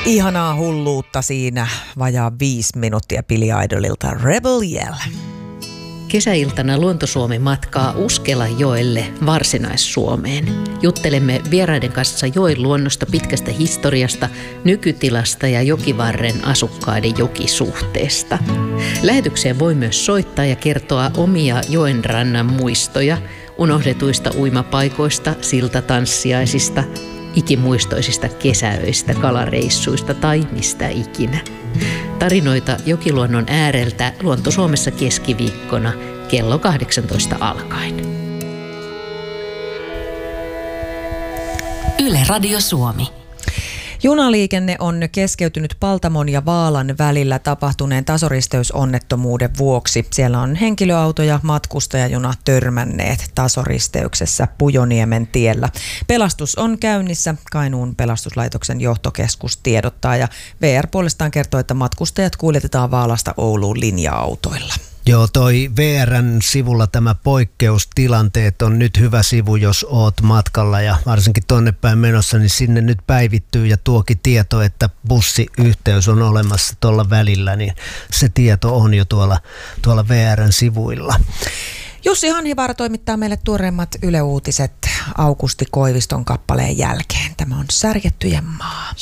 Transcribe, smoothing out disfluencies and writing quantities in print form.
Ihanaa hulluutta siinä, vajaa 5 minuuttia Billy Idolilta Rebel Yell. Kesäiltana Luontosuomi matkaa Uskelajoelle Varsinais-Suomeen. Juttelemme vieraiden kanssa joen luonnosta, pitkästä historiasta, nykytilasta ja jokivarren asukkaiden jokisuhteesta. Lähetykseen voi myös soittaa ja kertoa omia joen rannan muistoja, unohdetuista uimapaikoista, siltatanssiaisista, ikimuistoisista kesäöistä, kalareissuista tai mistä ikinä. Tarinoita jokiluonnon ääreltä Luonto-Suomessa keskiviikkona kello 18 alkaen. Yle Radio Suomi. Junaliikenne on keskeytynyt Paltamon ja Vaalan välillä tapahtuneen tasoristeysonnettomuuden vuoksi. Siellä on henkilöauto ja matkustajajuna törmänneet tasoristeyksessä Pujoniemen tiellä. Pelastus on käynnissä. Kainuun pelastuslaitoksen johtokeskus tiedottaa ja VR puolestaan kertoo, että matkustajat kuljetetaan Vaalasta Ouluun linja-autoilla. Joo, toi VR:n sivulla tämä poikkeustilanteet on nyt hyvä sivu, jos oot matkalla ja varsinkin tonne päin menossa, niin sinne nyt päivittyy ja tuokin tieto, että bussiyhteys on olemassa tuolla välillä, niin se tieto on jo tuolla VR:n sivuilla. Jussi Hanhivaara toimittaa meille tuoreimmat Yle Uutiset Aukusti Koiviston kappaleen jälkeen. Tämä on Särjettyjen maa.